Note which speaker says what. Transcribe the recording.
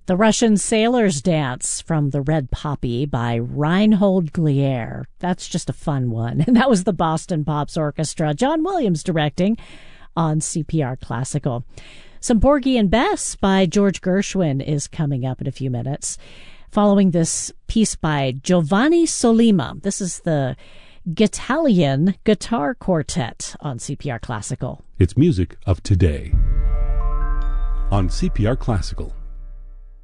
Speaker 1: The Russian Sailor's Dance from The Red Poppy by Reinhold Glier. That's just a fun one. And that was the Boston Pops Orchestra. John Williams directing on CPR Classical. Some Porgy and Bess by George Gershwin is coming up in a few minutes. Following this piece by Giovanni Sollima. This is the Italian Guitar Quartet on CPR Classical.
Speaker 2: It's music of today on CPR Classical.